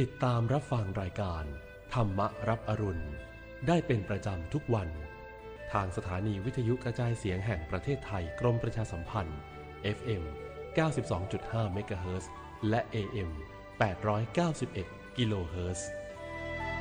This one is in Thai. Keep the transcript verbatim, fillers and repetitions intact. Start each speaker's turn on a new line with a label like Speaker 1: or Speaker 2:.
Speaker 1: ติดตามรับฟังรายการธรรมรับอรุณได้เป็นประจำทุกวันทางสถานีวิทยุกระจายเสียงแห่งประเทศไทยกรมประชาสัมพันธ์ เอฟ เอ็ม เก้าสิบสองจุดห้า เมกะเฮิรตซ์และ เอ เอ็ม แปดร้อยเก้าสิบเอ็ด กิโลเฮิรตซ์